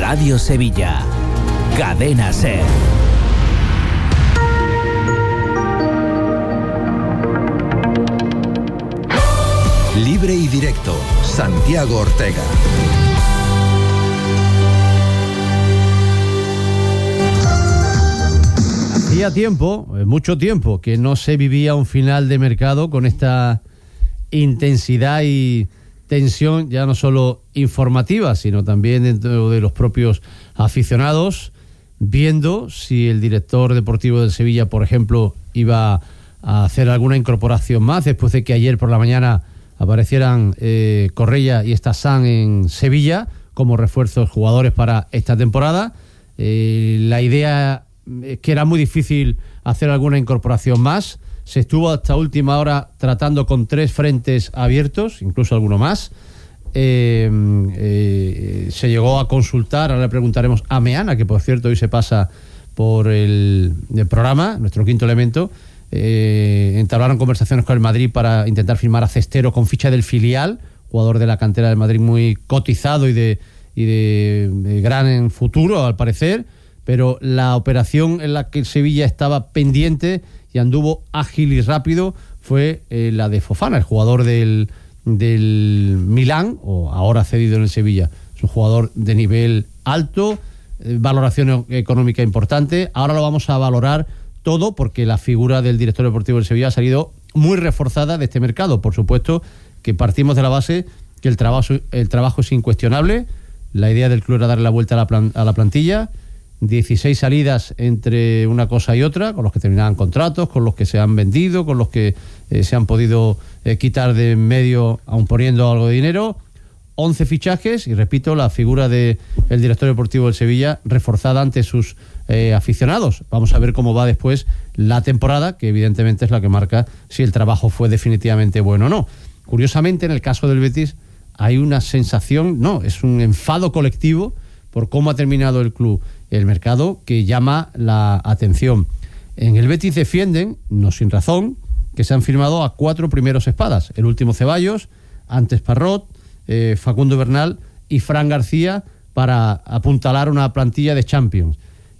Radio Sevilla. Cadena SER. Libre y directo, Santiago Ortega. Hacía tiempo, mucho tiempo, que no se vivía un final de mercado con esta intensidad y tensión, ya no solo informativa, sino también dentro de los propios aficionados, viendo si el director deportivo del Sevilla, por ejemplo, iba a hacer alguna incorporación más, después de que ayer por la mañana aparecieran Correia y Estazán en Sevilla como refuerzos jugadores para esta temporada. La idea es que era muy difícil hacer alguna incorporación más. Se estuvo hasta última hora tratando con 3 frentes abiertos, incluso alguno más. Se llegó a consultar, ahora le preguntaremos a Meana, que por cierto hoy se pasa por el programa, nuestro quinto elemento. Entablaron conversaciones con el Madrid para intentar firmar a Cestero con ficha del filial, jugador de la cantera del Madrid muy cotizado y de gran futuro al parecer, pero la operación en la que el Sevilla estaba pendiente y anduvo ágil y rápido fue la de Fofana, el jugador del Milán, o ahora cedido en el Sevilla. Es un jugador de nivel alto, valoración económica importante. Ahora lo vamos a valorar todo porque la figura del director deportivo del Sevilla ha salido muy reforzada de este mercado. Por supuesto que partimos de la base que el trabajo es incuestionable. La idea del club era darle la vuelta a la plantilla. 16 salidas entre una cosa y otra, con los que terminaban contratos, con los que se han vendido, con los que se han podido quitar de en medio aun poniendo algo de dinero. 11 fichajes y, repito, la figura del director deportivo del Sevilla reforzada ante sus aficionados. Vamos a ver cómo va después la temporada, que evidentemente es la que marca si el trabajo fue definitivamente bueno o no. Curiosamente, en el caso del Betis hay una sensación, es un enfado colectivo por cómo ha terminado el club, el mercado, que llama la atención. En el Betis defienden, no sin razón, que se han firmado a 4 primeros espadas. El último Ceballos, antes Parrot, Facundo Bernal y Fran García, para apuntalar una plantilla de Champions.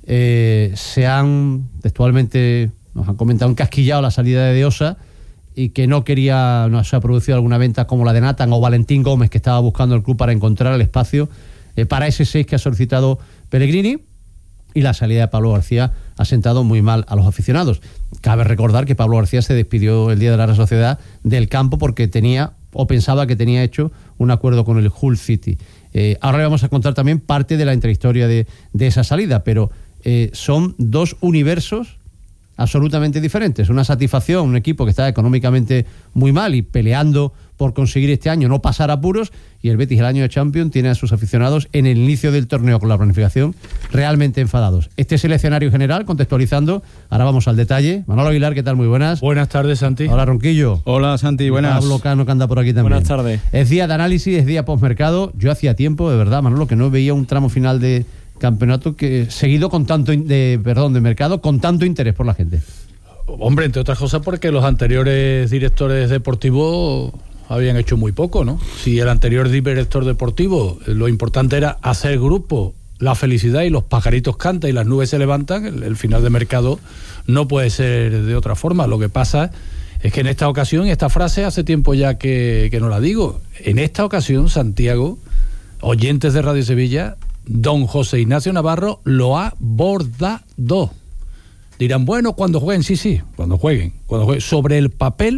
Se han, textualmente, nos han comentado, encasquillado la salida de Osa y que no se ha producido alguna venta como la de Nathan o Valentín Gómez, que estaba buscando el club para encontrar el espacio para ese 6 que ha solicitado Pellegrini. Y la salida de Pablo García ha sentado muy mal a los aficionados. Cabe recordar que Pablo García se despidió el día de la Real Sociedad del campo porque pensaba que tenía hecho un acuerdo con el Hull City. Ahora le vamos a contar también parte de la intrahistoria de esa salida, pero son 2 universos absolutamente diferentes. Una satisfacción, un equipo que está económicamente muy mal y peleando por conseguir este año no pasar apuros, y el Betis el año de Champions tiene a sus aficionados en el inicio del torneo con la planificación realmente enfadados. Este es el escenario general, contextualizando. Ahora vamos al detalle. Manolo Aguilar, ¿qué tal? Muy buenas. Buenas tardes, Santi. Hola, Ronquillo. Hola, Santi, buenas. Pablo Cano, que anda por aquí también. Buenas tardes. Es día de análisis, es día postmercado. Yo hacía tiempo, de verdad, Manolo, que no veía un tramo final de campeonato seguido con tanto de mercado, con tanto interés por la gente. Hombre, entre otras cosas porque los anteriores directores deportivos habían hecho muy poco, ¿no? Si el anterior director deportivo, lo importante era hacer grupo, la felicidad y los pajaritos cantan y las nubes se levantan, el final de mercado no puede ser de otra forma. Lo que pasa es que en esta ocasión, esta frase hace tiempo ya que no la digo, en esta ocasión, Santiago, oyentes de Radio Sevilla, don José Ignacio Navarro lo ha bordado. Dirán, bueno, cuando jueguen, sí, cuando jueguen. Sobre el papel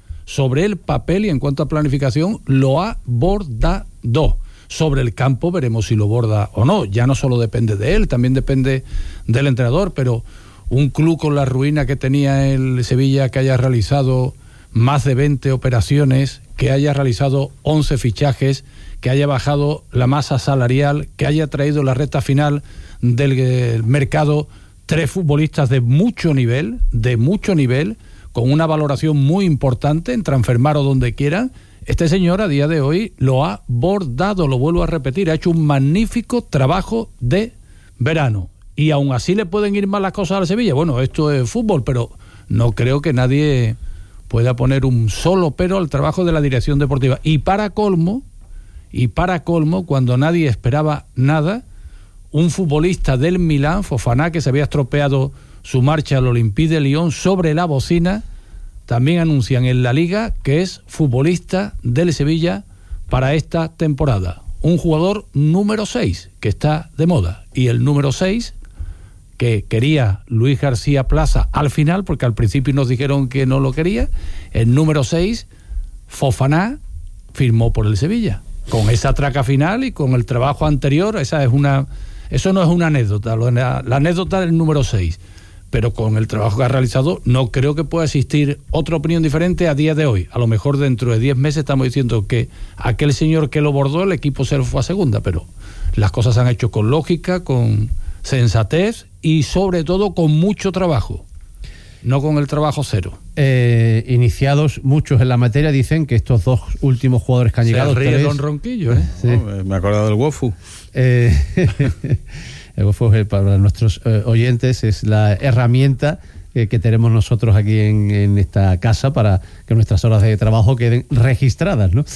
y en cuanto a planificación, lo ha bordado. Sobre el campo veremos si lo borda o no. Ya no solo depende de él, también depende del entrenador, pero un club con la ruina que tenía el Sevilla, que haya realizado más de 20 operaciones, que haya realizado 11 fichajes, que haya bajado la masa salarial, que haya traído la recta final del mercado 3 futbolistas de mucho nivel, con una valoración muy importante en Transfermarkt o donde quieran. Este señor a día de hoy lo ha bordado, lo vuelvo a repetir, ha hecho un magnífico trabajo de verano. Y aún así le pueden ir mal las cosas al Sevilla. Bueno, esto es fútbol, pero no creo que nadie pueda poner un solo pero al trabajo de la dirección deportiva. Y para colmo, cuando nadie esperaba nada, un futbolista del Milán, Fofana, que se había estropeado su marcha al Olympique de Lyon, sobre la bocina. También anuncian en la Liga que es futbolista del Sevilla para esta temporada. Un jugador número 6, que está de moda. Y el número 6, que quería Luis García Plaza al final, porque al principio nos dijeron que no lo quería, el número 6, Fofana, firmó por el Sevilla. Con esa traca final y con el trabajo anterior, eso no es una anécdota, la anécdota del número 6. Pero con el trabajo que ha realizado, no creo que pueda existir otra opinión diferente a día de hoy. A lo mejor dentro de 10 meses estamos diciendo que aquel señor que lo bordó, el equipo se fue a segunda, pero las cosas se han hecho con lógica, con sensatez y sobre todo con mucho trabajo, no con el trabajo cero. Iniciados muchos en la materia, dicen que estos dos últimos jugadores que han llegado... Se ríe Don Ronquillo, ¿eh? Sí. No, me he acordado del Wofu. El Wofu, para nuestros oyentes, es la herramienta que tenemos nosotros aquí en esta casa para que nuestras horas de trabajo queden registradas, ¿no?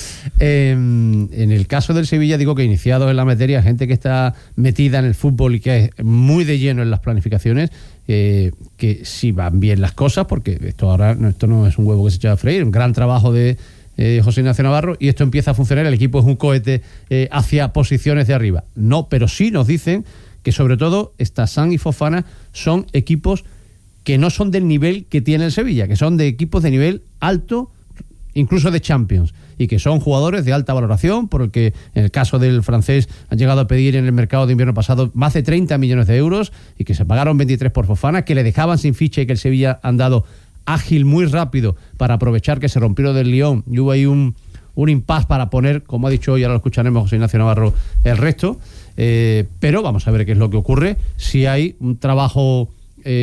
En el caso del Sevilla, digo que iniciados en la materia, gente que está metida en el fútbol y que es muy de lleno en las planificaciones, que sí van bien las cosas, porque esto no es un huevo que se echa a freír, un gran trabajo de José Ignacio Navarro, y esto empieza a funcionar, el equipo es un cohete hacia posiciones de arriba. No, pero sí nos dicen que sobre todo Stassan y Fofana son equipos que no son del nivel que tiene el Sevilla, que son de equipos de nivel alto, incluso de Champions, y que son jugadores de alta valoración, por el que en el caso del francés han llegado a pedir en el mercado de invierno pasado más de 30 millones de euros, y que se pagaron 23 por Fofana, que le dejaban sin ficha y que el Sevilla han dado ágil muy rápido para aprovechar que se rompió del Lyon y hubo ahí un impasse para poner, como ha dicho hoy, ahora lo escucharemos José Ignacio Navarro, el resto, pero vamos a ver qué es lo que ocurre, si hay un trabajo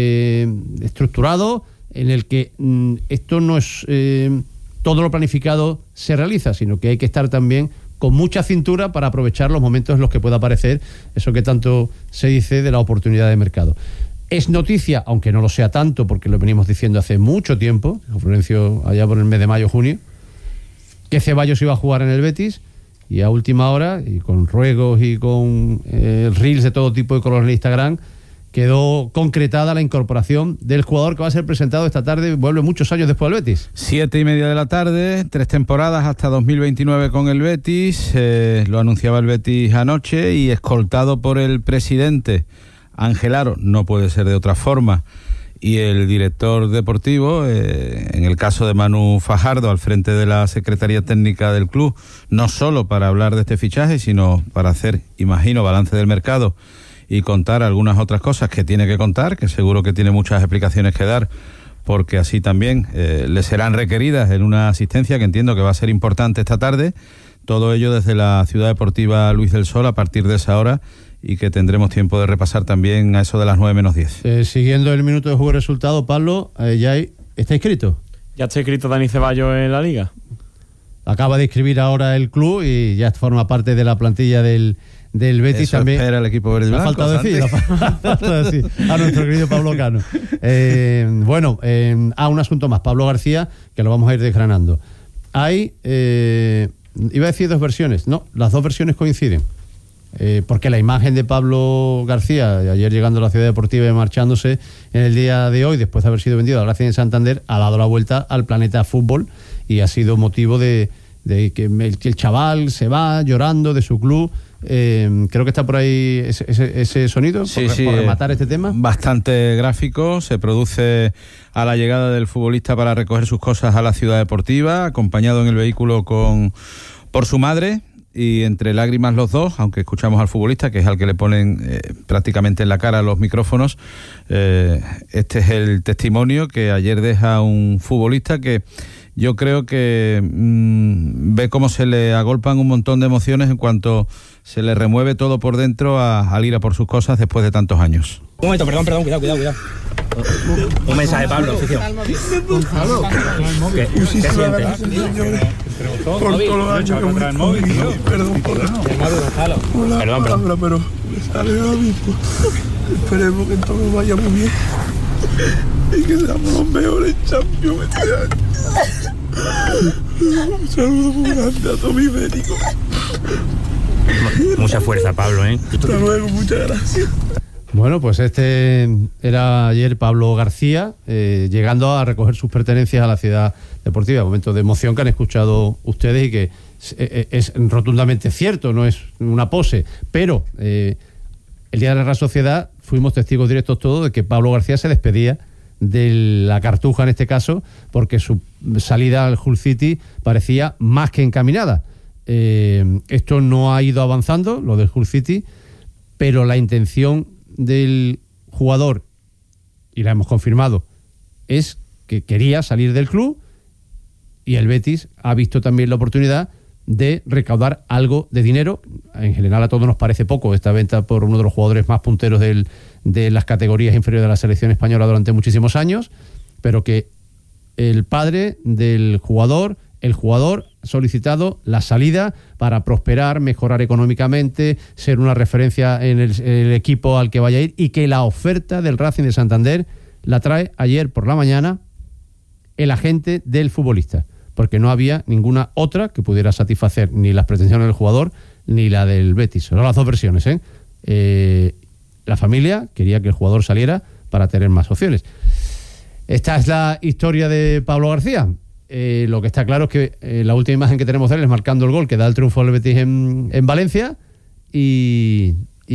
estructurado en el que esto no es todo lo planificado se realiza, sino que hay que estar también con mucha cintura para aprovechar los momentos en los que pueda aparecer eso que tanto se dice de la oportunidad de mercado. Es noticia, aunque no lo sea tanto, porque lo venimos diciendo hace mucho tiempo, Florencio, allá por el mes de mayo, junio, que Ceballos iba a jugar en el Betis, y a última hora, y con ruegos y con reels de todo tipo de color en Instagram, quedó concretada la incorporación del jugador que va a ser presentado esta tarde, vuelve muchos años después al Betis. 7:30 de la tarde, 3 temporadas hasta 2029 con el Betis, lo anunciaba el Betis anoche, y escoltado por el presidente Ángel Aro, no puede ser de otra forma, y el director deportivo, en el caso de Manu Fajardo, al frente de la Secretaría Técnica del club, no solo para hablar de este fichaje, sino para hacer, imagino, balance del mercado y contar algunas otras cosas que tiene que contar, que seguro que tiene muchas explicaciones que dar, porque así también le serán requeridas en una asistencia que entiendo que va a ser importante esta tarde. Todo ello desde la Ciudad Deportiva Luis del Sol a partir de esa hora, y que tendremos tiempo de repasar también a eso de las 9 menos 10. Siguiendo el minuto de juego y resultado, Pablo, ¿está inscrito? Ya está inscrito Dani Ceballos en la Liga. Acaba de inscribir ahora el club y ya forma parte de la plantilla del Betis. Eso también. Espera el equipo verde y blanco. Falta decir a nuestro querido Pablo Cano. Un asunto más, Pablo García, que lo vamos a ir desgranando. Hay, iba a decir dos versiones, no, las dos versiones coinciden. Porque la imagen de Pablo García, ayer llegando a la Ciudad Deportiva y marchándose en el día de hoy, después de haber sido vendido a la Gracia de Santander, ha dado la vuelta al planeta fútbol y ha sido motivo de que el chaval se va llorando de su club. Creo que está por ahí ese sonido, por rematar este tema. Bastante gráfico, se produce a la llegada del futbolista para recoger sus cosas a la Ciudad Deportiva, acompañado en el vehículo por su madre, y entre lágrimas los dos, aunque escuchamos al futbolista, que es al que le ponen prácticamente en la cara los micrófonos. Este es el testimonio que ayer deja un futbolista que yo creo que ve cómo se le agolpan un montón de emociones en cuanto se le remueve todo por dentro al ir a por sus cosas después de tantos años. Un momento, perdón, cuidado. Un mensaje, Pablo, oficio. ¿Qué sientes? Por todos los años que me he comido, perdón por una palabra, pero me sale ahora mismo. Esperemos que todo vaya muy bien y que seamos los mejores Champions este año. Un saludo muy grande a todos mis médicos. Mucha fuerza, Pablo, ¿eh? Hasta luego, muchas gracias. Bueno, pues este era ayer Pablo García, llegando a recoger sus pertenencias a la ciudad deportiva. Momento de emoción que han escuchado ustedes y que es rotundamente cierto, no es una pose. Pero el día de la Real Sociedad fuimos testigos directos todos de que Pablo García se despedía de la Cartuja en este caso, porque su salida al Hull City parecía más que encaminada. Esto no ha ido avanzando, lo del Hull City, pero la intención del jugador, y la hemos confirmado, es que quería salir del club, y el Betis ha visto también la oportunidad de recaudar algo de dinero. En general a todos nos parece poco esta venta por uno de los jugadores más punteros de las categorías inferiores de la selección española durante muchísimos años, pero que el padre del jugador, el jugador ha solicitado la salida para prosperar, mejorar económicamente, ser una referencia en el equipo al que vaya a ir, y que la oferta del Racing de Santander la trae ayer por la mañana el agente del futbolista, porque no había ninguna otra que pudiera satisfacer ni las pretensiones del jugador ni la del Betis. Son las dos versiones, la familia quería que el jugador saliera para tener más opciones. Esta es la historia de Pablo García. Lo que está claro es que la última imagen que tenemos de él es marcando el gol que da el triunfo al Betis en Valencia, y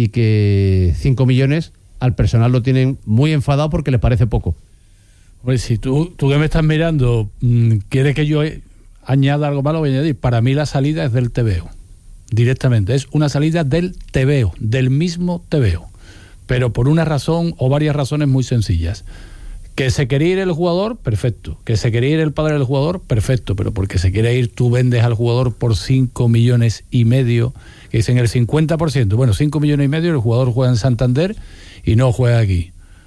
que 5 millones al personal lo tienen muy enfadado porque les parece poco. Pues si tú que me estás mirando quieres que yo añada algo malo, voy a añadir. Para mí la salida es del TVO, directamente. Es una salida del TVO, del mismo TVO, pero por una razón o varias razones muy sencillas. Que se quería ir el jugador, perfecto. Que se quería ir el padre del jugador, perfecto. Pero porque se quiere ir, tú vendes al jugador por 5,5 millones, que dicen el 50%. Bueno, 5,5 millones, el jugador juega en Santander y no juega aquí.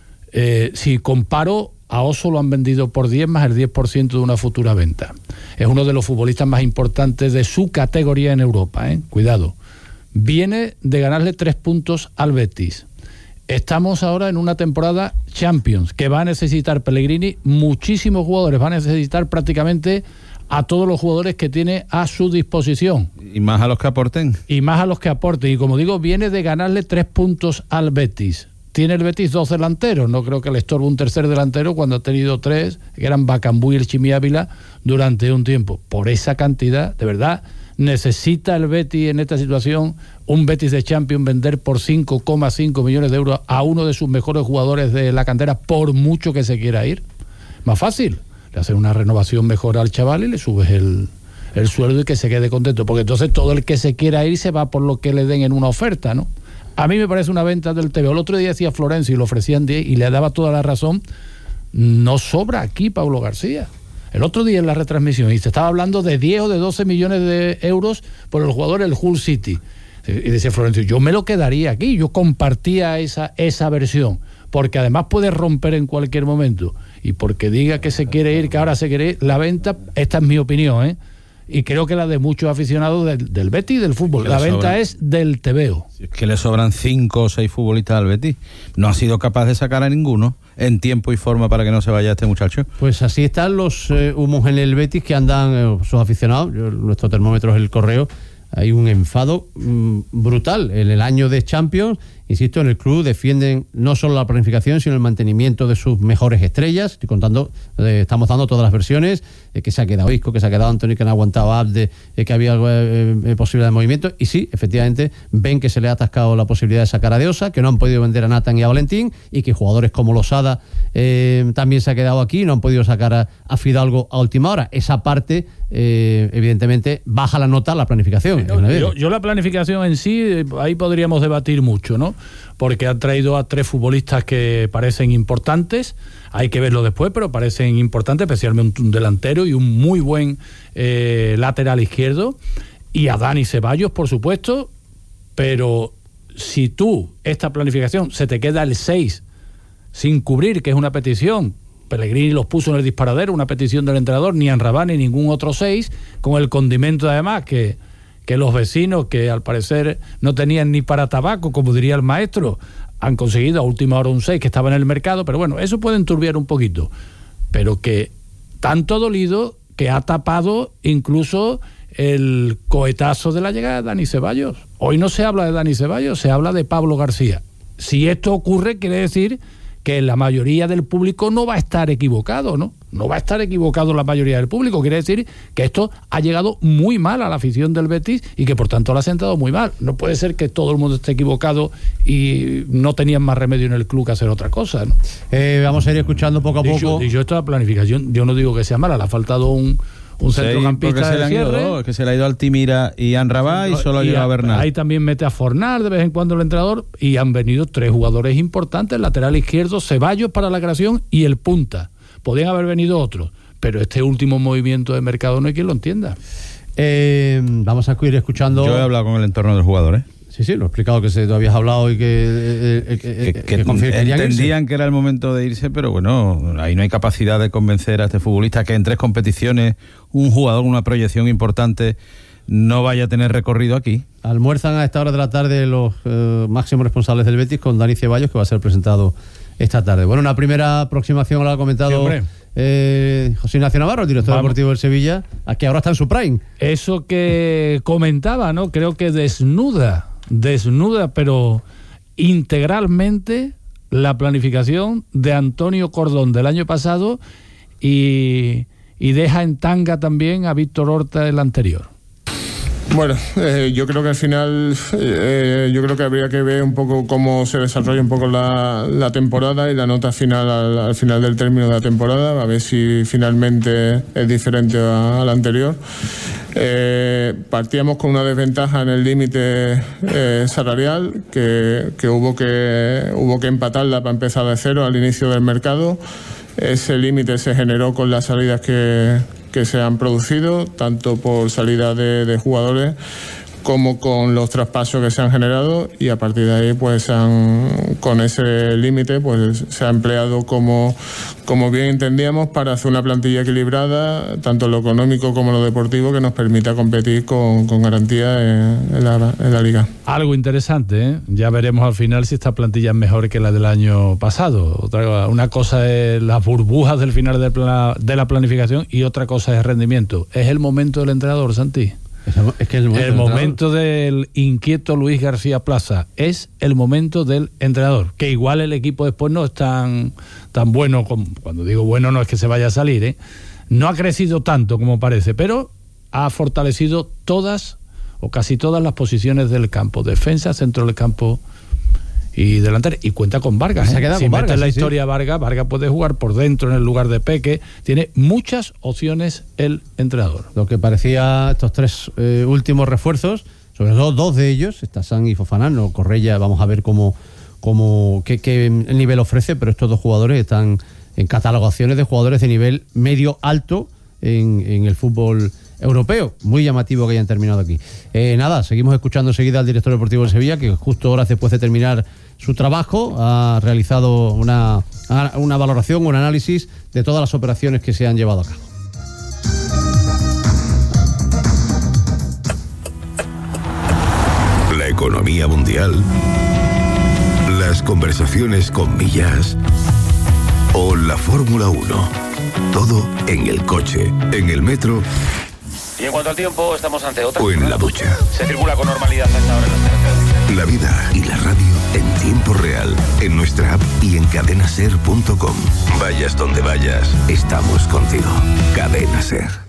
Si comparo, a Oso lo han vendido por 10 más el 10% de una futura venta. Es uno de los futbolistas más importantes de su categoría en Europa, Cuidado. Viene de ganarle 3 puntos al Betis. Estamos ahora en una temporada Champions que va a necesitar Pellegrini muchísimos jugadores, va a necesitar prácticamente a todos los jugadores que tiene a su disposición. Y más a los que aporten. Y como digo, viene de ganarle 3 puntos al Betis. Tiene el Betis 2 delanteros, no creo que le estorbe un tercer delantero cuando ha tenido 3, que eran Bacambú y el Chimi Ávila, durante un tiempo. Por esa cantidad, de verdad, necesita el Betis en esta situación, un Betis de Champions, vender por 5,5 millones de euros a uno de sus mejores jugadores de la cantera, por mucho que se quiera ir. Más fácil, le haces una renovación mejor al chaval y le subes el sueldo y que se quede contento, porque entonces todo el que se quiera ir se va por lo que le den en una oferta, ¿no? A mí me parece una venta del TVO. El otro día decía Florencio y lo ofrecían 10 y le daba toda la razón. No sobra aquí Pablo García. El otro día en la retransmisión y se estaba hablando de 10 o de 12 millones de euros por el jugador del Hull City. Y decía Florencio, yo me lo quedaría aquí. Yo compartía esa versión, porque además puede romper en cualquier momento. Y porque diga que se quiere ir, que ahora se quiere ir, la venta, esta es mi opinión, y creo que la de muchos aficionados del Betis y del fútbol. La venta es del TVO. Si es que le sobran 5 o 6 futbolistas al Betis. No ha sido capaz de sacar a ninguno en tiempo y forma para que no se vaya este muchacho. Pues así están los humos en el Betis que andan sus aficionados. Nuestro termómetro es el Correo. Hay un enfado brutal. En el año de Champions, insisto, en el club defienden no solo la planificación, sino el mantenimiento de sus mejores estrellas. Estoy contando, estamos dando todas las versiones, que se ha quedado Isco, que se ha quedado Antonio, que no aguantaba Abde, que había posibilidad de movimiento. Y sí, efectivamente, ven que se le ha atascado la posibilidad de sacar a De Osa, que no han podido vender a Nathan y a Valentín, y que jugadores como Losada también se ha quedado aquí, no han podido sacar a Fidalgo a última hora. Esa parte, evidentemente, baja la nota a la planificación. Yo la planificación en sí, ahí podríamos debatir mucho, ¿no? Porque han traído a 3 futbolistas que parecen importantes, hay que verlo después, pero parecen importantes, especialmente un delantero y un muy buen lateral izquierdo, y a Dani Ceballos, por supuesto. Pero si tú, esta planificación, se te queda el 6 sin cubrir, que es una petición, Pellegrini los puso en el disparadero, una petición del entrenador, ni Amrabat ni ningún otro 6, con el condimento además que los vecinos, que al parecer no tenían ni para tabaco, como diría el maestro, han conseguido a última hora un 6 que estaba en el mercado. Pero bueno, eso puede enturbiar un poquito, pero que tanto ha dolido que ha tapado incluso el cohetazo de la llegada de Dani Ceballos. Hoy no se habla de Dani Ceballos, se habla de Pablo García. Si esto ocurre, quiere decir que la mayoría del público no va a estar equivocado, ¿no? No va a estar equivocado la mayoría del público. Quiere decir que esto ha llegado muy mal a la afición del Betis y que por tanto lo ha sentado muy mal. No puede ser que todo el mundo esté equivocado y no tenían más remedio en el club que hacer otra cosa, ¿no? Vamos a ir escuchando poco a poco. Dicho esta planificación, yo no digo que sea mala, le ha faltado un centrocampista de cierre. Que se le ha ido Altimira y Anrabá y solo ha llegado a Bernal. Ahí también mete a Fornal de vez en cuando el entrenador, y han venido 3 jugadores importantes, el lateral izquierdo, Ceballos para la creación y el punta. Podían haber venido otros, pero este último movimiento de mercado no hay quien lo entienda. Vamos a ir escuchando. Yo he hablado con el entorno del jugador, Sí, lo he explicado, que tú habías hablado y que entendían que era el momento de irse, pero bueno, ahí no hay capacidad de convencer a este futbolista que en 3 competiciones un jugador con una proyección importante no vaya a tener recorrido aquí. Almuerzan a esta hora de la tarde los máximos responsables del Betis con Dani Ceballos, que va a ser presentado esta tarde. Bueno, una primera aproximación lo ha comentado José Ignacio Navarro, el director deportivo del Sevilla, que ahora está en su prime. Eso que comentaba, ¿no? Creo que desnuda pero integralmente la planificación de Antonio Cordón del año pasado y deja en tanga también a Víctor Horta el anterior. Bueno, yo creo que al final yo creo que habría que ver un poco cómo se desarrolla un poco la temporada y la nota final al final del término de la temporada, a ver si finalmente es diferente a la anterior. Partíamos con una desventaja en el límite salarial que hubo que empatarla para empezar de cero al inicio del mercado. Ese límite se generó con las salidas que se han producido, tanto por salida de jugadores como con los traspasos que se han generado, y a partir de ahí pues con ese límite pues se ha empleado como bien entendíamos para hacer una plantilla equilibrada, tanto en lo económico como en lo deportivo, que nos permita competir con garantía en la liga. Algo interesante, ¿eh? Ya veremos al final si esta plantilla es mejor que la del año pasado. Una cosa es las burbujas del final de la planificación y otra cosa es rendimiento. Es el momento del entrenador, Santi. Es que el momento del inquieto Luis García Plaza es el momento del entrenador, que igual el equipo después no es tan bueno como, cuando digo bueno no es que se vaya a salir, no ha crecido tanto como parece, pero ha fortalecido todas o casi todas las posiciones del campo, defensa, centro del campo y delantero, y cuenta con Vargas. Se ha quedado si con metes Vargas, la sí, historia a Vargas puede jugar por dentro en el lugar de Peque, tiene muchas opciones el entrenador. Lo que parecía estos 3 últimos refuerzos, sobre todo 2 de ellos, Stassan y Fofana, no Correia, vamos a ver qué nivel ofrece, pero estos 2 jugadores están en catalogaciones de jugadores de nivel medio alto en el fútbol europeo. Muy llamativo que hayan terminado aquí. Seguimos escuchando enseguida al director deportivo del Sevilla, que justo horas después de terminar su trabajo ha realizado una valoración, un análisis de todas las operaciones que se han llevado a cabo. La economía mundial, las conversaciones con millas o la Fórmula 1. Todo en el coche, en el metro. Y en cuanto al tiempo, estamos ante otra. O en la ducha. Se circula con normalidad a esta hora en las carreteras. La vida y la radio en tiempo real, en nuestra app y en cadenaser.com. Vayas donde vayas, estamos contigo. Cadena Ser.